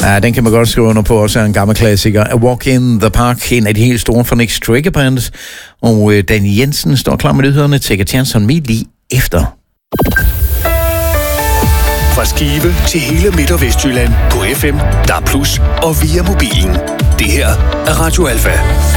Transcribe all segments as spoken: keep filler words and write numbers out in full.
Ja, den kan man godt skrive under på, også er en gammel klassiker. A Walk in the Park, en af de helt store Phoenix Trigger Bands. Og øh, Danny Jensen står klar med nyhederne. Take a chance on me lige efter. Fra Skive til hele Midt- og Vestjylland på F M, D A B plus og via mobilen. Det her er Radio Alfa.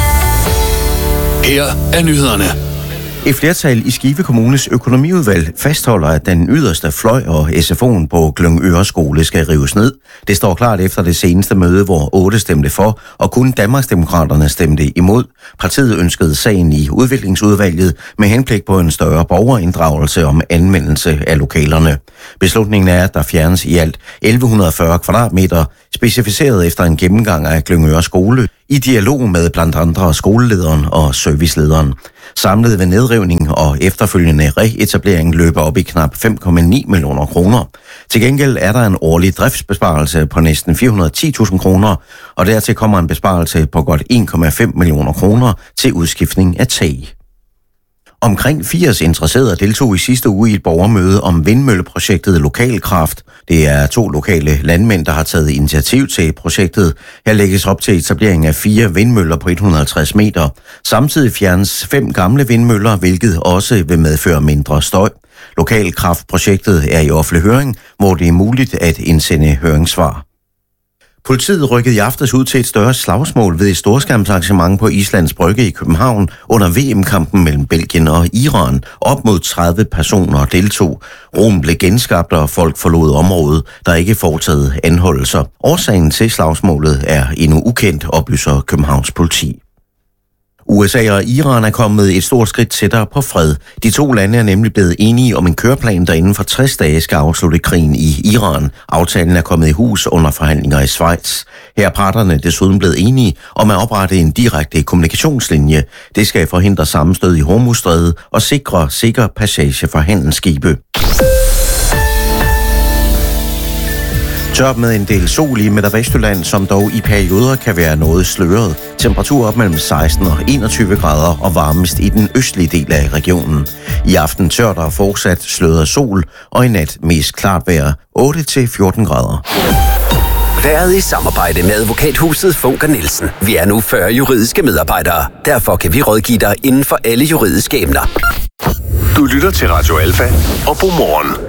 Her er nyhederne. Et flertal i Skive Kommunes økonomiudvalg fastholder, at den yderste fløj og S F O'en på Glyngøre Skole skal rives ned. Det står klart efter det seneste møde, hvor otte stemte for, og kun Danmarksdemokraterne stemte imod. Partiet ønskede sagen i udviklingsudvalget med henblik på en større borgerinddragelse om anvendelse af lokalerne. Beslutningen er, at der fjernes i alt elleve fyrre kvadratmeter, specificeret efter en gennemgang af Glyngøre Skole, i dialog med blandt andre skolelederen og servicelederen. Samlet ved nedrivning og efterfølgende reetablering løber op i knap fem komma ni millioner kroner. Til gengæld er der en årlig driftsbesparelse på næsten fire hundrede og ti tusind kroner, og dertil kommer en besparelse på godt en komma fem millioner kroner til udskiftning af tag. Omkring firs interesserede deltog i sidste uge i et borgermøde om vindmølleprojektet Lokalkraft. Det er to lokale landmænd, der har taget initiativ til projektet. Her lægges op til etablering af fire vindmøller på et hundrede og halvtreds meter. Samtidig fjernes fem gamle vindmøller, hvilket også vil medføre mindre støj. Lokalkraftprojektet er i offentlig høring, hvor det er muligt at indsende høringssvar. Politiet rykkede i aftes ud til et større slagsmål ved et storskærmsarrangement på Islands Brygge i København under V M-kampen mellem Belgien og Iran. Op mod tredive personer deltog. Roen blev genskabt, og folk forlod området, der ikke foretaget anholdelser. Årsagen til slagsmålet er endnu ukendt, oplyser Københavns politi. U S A og Iran er kommet et stort skridt tættere på fred. De to lande er nemlig blevet enige om en køreplan, der inden for tres dage skal afslutte krigen i Iran. Aftalen er kommet i hus under forhandlinger i Schweiz. Her er parterne desuden blevet enige om at oprette en direkte kommunikationslinje. Det skal forhindre sammenstød i Hormuzstrædet og sikre sikker passage for handelsskibe. Tørt med en del sol i Midt- og Vestjylland, som dog i perioder kan være noget sløret. Temperatur op mellem seksten og enogtyve grader og varmest i den østlige del af regionen. I aften tørt og fortsat sløret sol, og i nat mest klart vejr otte til fjorten grader. Været i samarbejde med advokathuset Funker Nielsen. Vi er nu fyrre juridiske medarbejdere. Derfor kan vi rådgive dig inden for alle juridiske emner. Du lytter til Radio Alfa og Godmorgen.